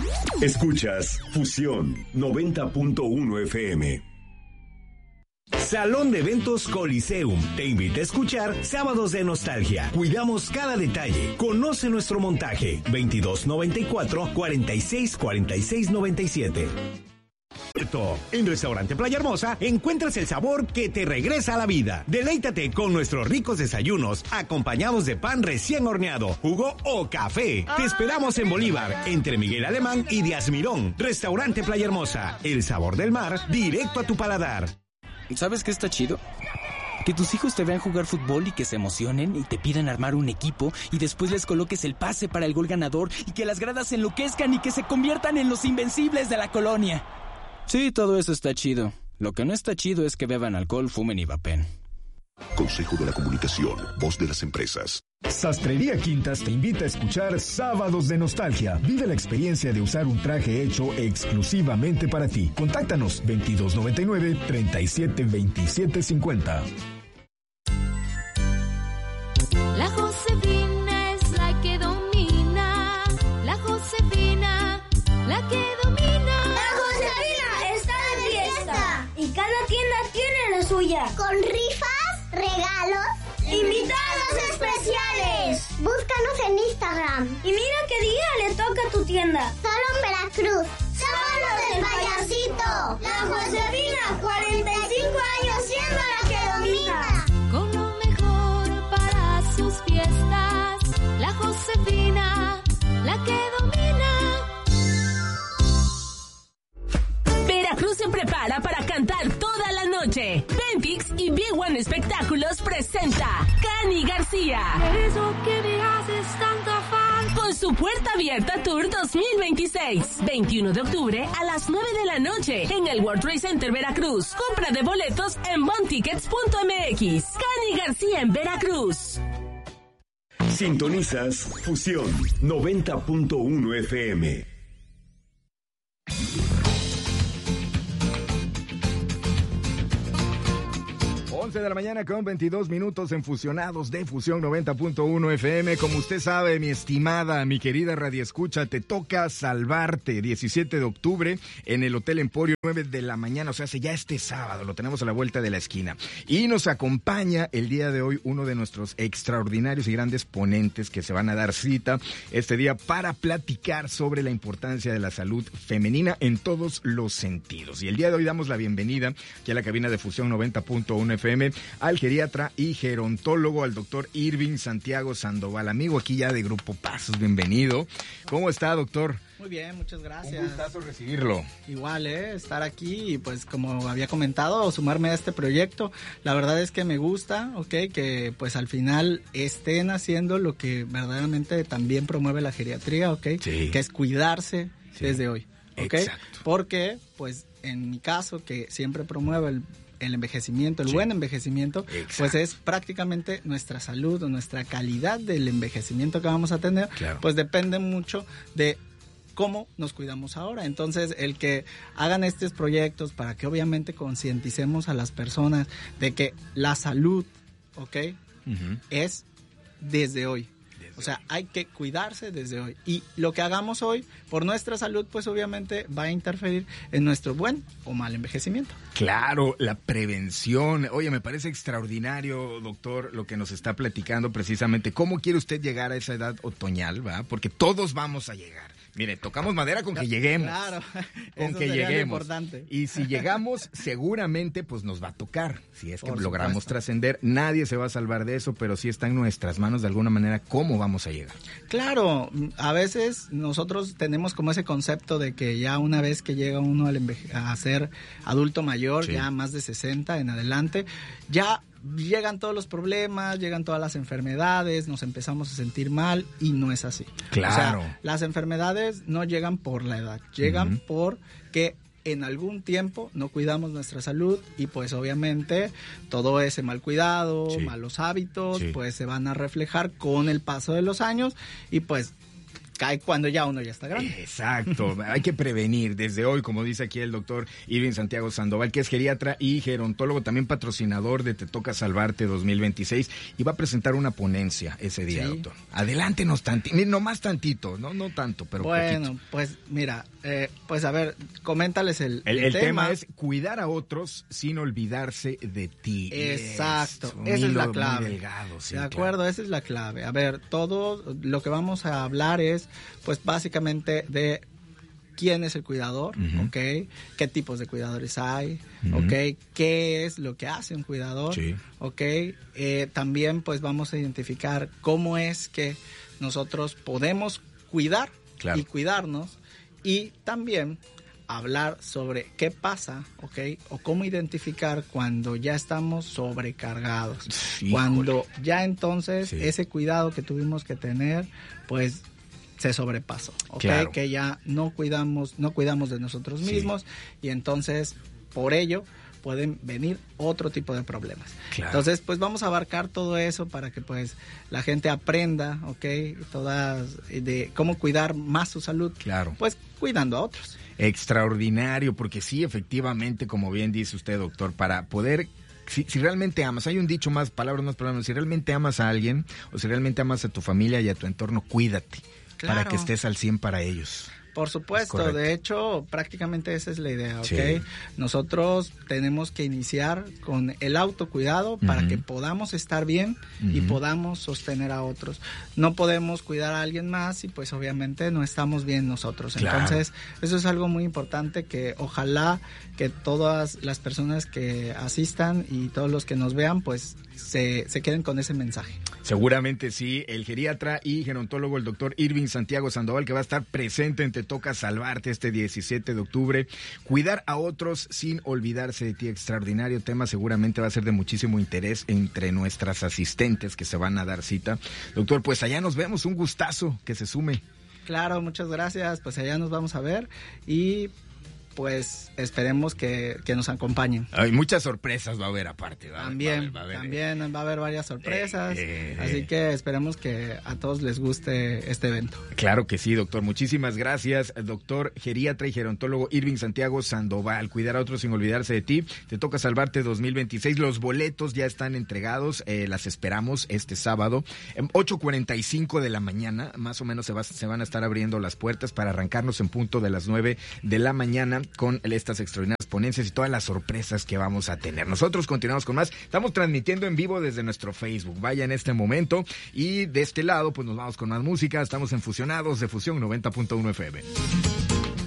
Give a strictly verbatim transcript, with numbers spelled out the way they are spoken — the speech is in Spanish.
Escuchas Fusión noventa punto uno F M. Salón de Eventos Coliseum te invita a escuchar Sábados de Nostalgia. Cuidamos cada detalle. Conoce nuestro montaje. veintidós noventa y cuatro, cuarenta y seis, cuarenta y seis noventa y siete. En Restaurante Playa Hermosa encuentras el sabor que te regresa a la vida. Deleítate con nuestros ricos desayunos, acompañados de pan recién horneado, jugo o café. Te esperamos en Bolívar, entre Miguel Alemán y Díaz Mirón. Restaurante Playa Hermosa, el sabor del mar directo a tu paladar. ¿Sabes qué está chido? Que tus hijos te vean jugar fútbol y que se emocionen y te pidan armar un equipo y después les coloques el pase para el gol ganador y que las gradas se enloquezcan y que se conviertan en los invencibles de la colonia. Sí, todo eso está chido. Lo que no está chido es que beban alcohol, fumen y vapen. Consejo de la Comunicación, voz de las empresas. Sastrería Quintas te invita a escuchar Sábados de Nostalgia. Vive la experiencia de usar un traje hecho exclusivamente para ti. Contáctanos veintidós noventa y nueve, treinta y siete, veintisiete cincuenta. La Josefina es la que domina. La Josefina, la que domina. La Josefina está de fiesta y cada tienda tiene la suya. Con rifas, regalos, invitados especiales. Búscanos en Instagram. Y mira qué día le toca a tu tienda. Solo en Veracruz. ¡Sábado del payasito! La Josefina, cuarenta y cinco años siendo la que domina. Con lo mejor para sus fiestas. La Josefina, la que domina. Veracruz se prepara para cantar toda la noche. Ventix y B uno Espectáculos presenta Cani García. Eso que me haces tanto afán. Con su Puerta Abierta Tour dos mil veintiséis. veintiuno de octubre a las nueve de la noche en el World Trade Center Veracruz. Compra de boletos en bontickets punto m x. Cani García en Veracruz. Sintonizas Fusión noventa punto uno F M. once de la mañana con veintidós minutos en Fusionados de Fusión noventa punto uno F M. Como usted sabe, mi estimada, mi querida radioescucha, te toca salvarte. diecisiete de octubre en el Hotel Emporio, nueve de la mañana, o sea, hace ya este sábado, lo tenemos a la vuelta de la esquina. Y nos acompaña el día de hoy uno de nuestros extraordinarios y grandes ponentes que se van a dar cita este día para platicar sobre la importancia de la salud femenina en todos los sentidos. Y el día de hoy damos la bienvenida aquí a la cabina de Fusión noventa punto uno F M al geriatra y gerontólogo, al doctor Irving Santiago Sandoval, amigo aquí ya de Grupo Pasos. Bienvenido. ¿Cómo está, doctor? Muy bien, muchas gracias. Un gustazo recibirlo. Igual, ¿eh? Estar aquí y pues como había comentado, sumarme a este proyecto. La verdad es que me gusta, ¿ok? Que pues al final estén haciendo lo que verdaderamente también promueve la geriatría, ¿ok? Sí. Que es cuidarse sí. desde hoy, ¿ok? Exacto. Porque pues en mi caso, que siempre promueve el el envejecimiento, el sí. buen envejecimiento, exacto. pues es prácticamente nuestra salud o nuestra calidad del envejecimiento que vamos a tener, claro. pues depende mucho de cómo nos cuidamos ahora. Entonces, el que hagan estos proyectos para que obviamente concienticemos a las personas de que la salud, ¿ok? Uh-huh. es desde hoy. O sea, hay que cuidarse desde hoy. Y lo que hagamos hoy por nuestra salud, pues obviamente va a interferir en nuestro buen o mal envejecimiento. Claro, la prevención. Oye, me parece extraordinario, doctor, lo que nos está platicando precisamente. ¿Cómo quiere usted llegar a esa edad otoñal, va? Porque todos vamos a llegar. Mire, tocamos madera con que lleguemos. Claro, con que lleguemos. Importante. Y si llegamos, seguramente pues nos va a tocar. Si es que Por logramos trascender, nadie se va a salvar de eso, pero sí está en nuestras manos de alguna manera cómo vamos a llegar. Claro, a veces nosotros tenemos como ese concepto de que ya una vez que llega uno al enveje- a ser adulto mayor, sí. ya más de sesenta en adelante, ya llegan todos los problemas, llegan todas las enfermedades, nos empezamos a sentir mal y no es así. Claro. O sea, las enfermedades no llegan por la edad, llegan uh-huh. porque en algún tiempo no cuidamos nuestra salud y pues obviamente todo ese mal cuidado, sí. malos hábitos, sí. pues se van a reflejar con el paso de los años y pues cae cuando ya uno ya está grande. Exacto, hay que prevenir desde hoy, como dice aquí el doctor Irving Santiago Sandoval, que es geriatra y gerontólogo, también patrocinador de Te Toca Salvarte dos mil veintiséis, y va a presentar una ponencia ese día, sí. Doctor. Adelántenos tantito, no más tantito, no no tanto, pero bueno, poquito. Pues mira, eh, pues a ver, coméntales el, el, el, el tema. El tema es cuidar a otros sin olvidarse de ti. Exacto, es esa es la clave. Delgado, sí, de acuerdo, claro. Esa es la clave. A ver, todo lo que vamos a hablar es, pues básicamente de quién es el cuidador, uh-huh. ¿ok? ¿Qué tipos de cuidadores hay? Uh-huh. ¿Ok? ¿Qué es lo que hace un cuidador? Sí. ¿Ok? Eh, también pues vamos a identificar cómo es que nosotros podemos cuidar claro. y cuidarnos, y también hablar sobre qué pasa, ¿ok? O cómo identificar cuando ya estamos sobrecargados. Híjole. Cuando ya entonces sí. ese cuidado que tuvimos que tener, pues se sobrepasó, ¿ok? Claro. Que ya no cuidamos, no cuidamos de nosotros mismos, sí. y entonces por ello pueden venir otro tipo de problemas. Claro. Entonces, pues vamos a abarcar todo eso para que pues la gente aprenda, ¿ok? Todas de cómo cuidar más su salud. Claro. Pues cuidando a otros. Extraordinario, porque sí, efectivamente, como bien dice usted, doctor, para poder... Si, si realmente amas, hay un dicho más, palabras más palabras, si realmente amas a alguien o si realmente amas a tu familia y a tu entorno, cuídate. Claro. Para que estés al cien para ellos. Por supuesto, de hecho, prácticamente esa es la idea, ¿ok? Sí. Nosotros tenemos que iniciar con el autocuidado uh-huh. para que podamos estar bien uh-huh. y podamos sostener a otros. No podemos cuidar a alguien más y pues obviamente no estamos bien nosotros. Claro. Entonces, eso es algo muy importante que ojalá que todas las personas que asistan y todos los que nos vean, pues se, se queden con ese mensaje. Seguramente sí, el geriatra y gerontólogo, el doctor Irving Santiago Sandoval, que va a estar presente en Te Toca Salvarte este diecisiete de octubre. Cuidar a otros sin olvidarse de ti, extraordinario tema, seguramente va a ser de muchísimo interés entre nuestras asistentes que se van a dar cita. Doctor, pues allá nos vemos, un gustazo que se sume. Claro, muchas gracias, pues allá nos vamos a ver y... pues esperemos que, que nos acompañen. Hay muchas sorpresas va a haber aparte. Va también, va a haber, va a también ver. va a haber varias sorpresas, eh, eh, así que esperemos que a todos les guste este evento. Claro que sí, doctor. Muchísimas gracias, doctor geriatra y gerontólogo Irving Santiago Sandoval. Cuidar a otros sin olvidarse de ti. Te Toca Salvarte dos mil veintiséis. Los boletos ya están entregados. Eh, las esperamos este sábado. ocho cuarenta y cinco de la mañana, más o menos se, va, se van a estar abriendo las puertas para arrancarnos en punto de las nueve de la mañana con estas extraordinarias ponencias y todas las sorpresas que vamos a tener. Nosotros continuamos con más. Estamos transmitiendo en vivo desde nuestro Facebook. Vaya en este momento. Y de este lado, pues nos vamos con más música. Estamos en Fusionados de Fusión noventa punto uno F M.